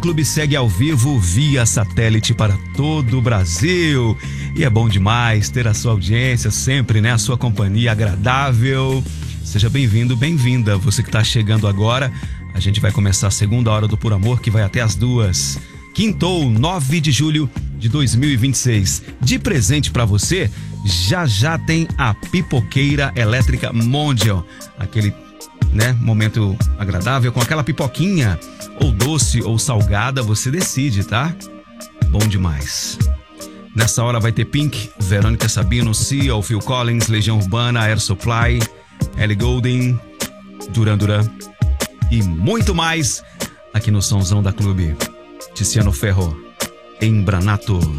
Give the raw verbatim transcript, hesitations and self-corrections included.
Clube segue ao vivo via satélite para todo o Brasil. E é bom demais ter a sua audiência sempre, né? A sua companhia agradável. Seja bem-vindo, bem-vinda. Você que está chegando agora, a gente vai começar a segunda hora do Por Amor, que vai até as duas. Quintou, nove de julho de dois mil e vinte e seis. De presente para você, já já tem a pipoqueira elétrica Mondial. Aquele, né, momento agradável com aquela pipoquinha, ou doce ou salgada, você decide, tá? Bom demais. Nessa hora vai ter Pink, Verônica Sabino, Cia, Phil Collins, Legião Urbana, Air Supply, Ellie Goulding, Duran Duran e muito mais aqui no Sonzão da Clube. Tiziano Ferro, Embranato.